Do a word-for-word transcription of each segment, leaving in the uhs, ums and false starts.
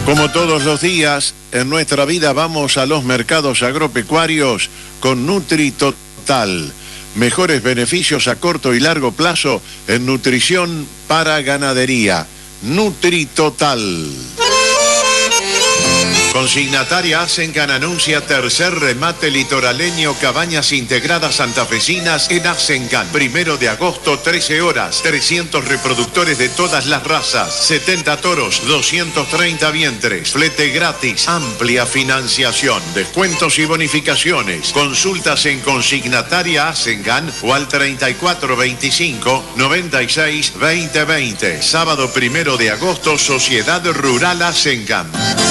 Como todos los días, en nuestra vida vamos a los mercados agropecuarios con NutriTotal. Mejores beneficios a corto y largo plazo en nutrición para ganadería. NutriTotal. Consignataria Asencan anuncia tercer remate litoraleño Cabañas Integradas Santafesinas en Asencan. Primero de agosto, trece horas. trescientos reproductores de todas las razas. setenta toros, doscientos treinta vientres. Flete gratis. Amplia financiación. Descuentos y bonificaciones. Consultas en Consignataria Asencan o al treinta y cuatro veinticinco, noventa y seis, veinte veinte. Sábado primero de agosto, Sociedad Rural Asencan.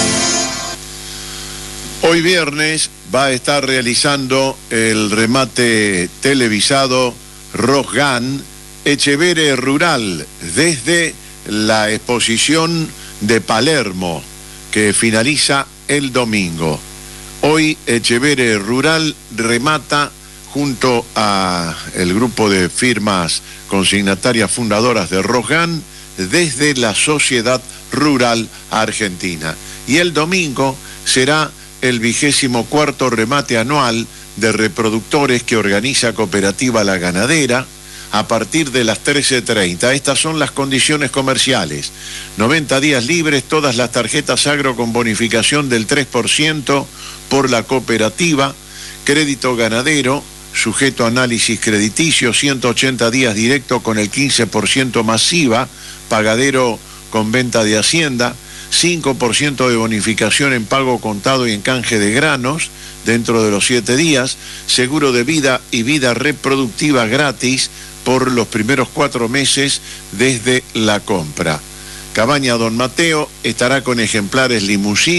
Hoy viernes va a estar realizando el remate televisado Rosgan Echevere Rural desde la exposición de Palermo que finaliza el domingo. Hoy Echevere Rural remata junto a el grupo de firmas consignatarias fundadoras de Rosgan desde la Sociedad Rural Argentina. Y el domingo será el vigésimo cuarto remate anual de reproductores que organiza Cooperativa La Ganadera a partir de las trece treinta. Estas son las condiciones comerciales. noventa días libres, todas las tarjetas agro con bonificación del tres por ciento por la cooperativa. Crédito ganadero, sujeto a análisis crediticio, ciento ochenta días directo con el quince por ciento masiva, pagadero con venta de Hacienda. cinco por ciento de bonificación en pago contado y en canje de granos dentro de los siete días, seguro de vida y vida reproductiva gratis por los primeros cuatro meses desde la compra. Cabaña Don Mateo estará con ejemplares limusín